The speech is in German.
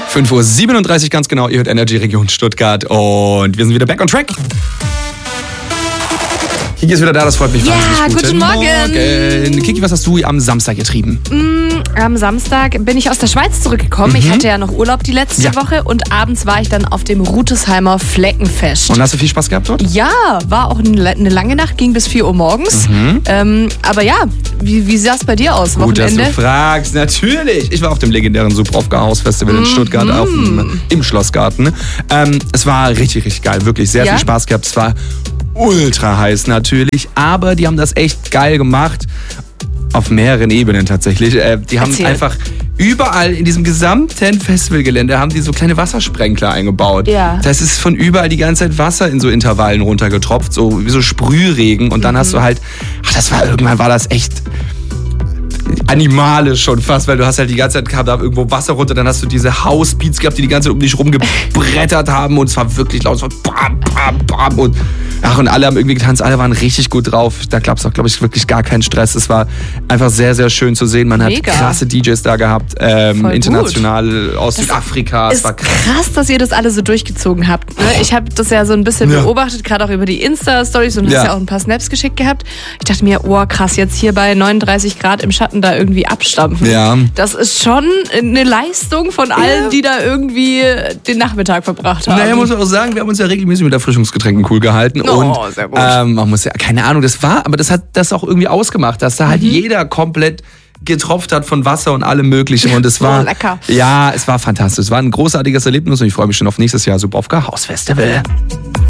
5:37 Uhr ganz genau. Ihr hört Energy Region Stuttgart und wir sind wieder back on track. Kiki ist wieder da, das freut mich wahnsinnig. Guten Morgen. Kiki, was hast du am Samstag getrieben? Am Samstag bin ich aus der Schweiz zurückgekommen. Ich hatte ja noch Urlaub die letzte Woche und abends war ich dann auf dem Rutesheimer Fleckenfest. Und hast du viel Spaß gehabt dort? Ja, war auch eine lange Nacht, ging bis 4 Uhr morgens. Aber ja, wie sah es bei dir aus, Wochenende? Gut, dass du fragst. Natürlich. Ich war auf dem legendären Supravka House Festival in Stuttgart im Schlossgarten. Es war richtig, richtig geil. Wirklich sehr viel Spaß gehabt. Es war ultra heiß natürlich, aber die haben das echt geil gemacht. Auf mehreren Ebenen tatsächlich. Die haben einfach überall in diesem gesamten Festivalgelände haben die so kleine Wassersprenkler eingebaut. Ja. Das heißt, es ist von überall die ganze Zeit Wasser in so Intervallen runtergetropft, so wie so Sprühregen. Und dann hast du halt, irgendwann war das echt animalisch schon fast, weil du hast halt die ganze Zeit kam da irgendwo Wasser runter, dann hast du diese Housebeats gehabt, die ganze Zeit um dich rumgebrettert haben und es war wirklich laut, es war bam, bam, bam und alle haben irgendwie getanzt, alle waren richtig gut drauf. Da gab es auch, glaube ich, wirklich gar keinen Stress. Es war einfach sehr, sehr schön zu sehen. Man hat krasse DJs da gehabt, international aus Südafrika. Es war krass, dass ihr das alle so durchgezogen habt. Ne? Ich habe das ja so ein bisschen beobachtet, gerade auch über die Insta-Stories und hast ja auch ein paar Snaps geschickt gehabt. Ich dachte mir, krass, jetzt hier bei 39 Grad im Schatten da irgendwie abstampfen. Ja. Das ist schon eine Leistung von allen, die da irgendwie den Nachmittag verbracht haben. Naja, muss man auch sagen, wir haben uns ja regelmäßig mit Erfrischungsgetränken cool gehalten. Und sehr gut. Man muss ja, keine Ahnung, aber das hat das auch irgendwie ausgemacht, dass da halt jeder komplett getropft hat von Wasser und allem Möglichen. Und es war lecker. Ja, es war fantastisch. Es war ein großartiges Erlebnis und ich freue mich schon auf nächstes Jahr Supravka House Festival.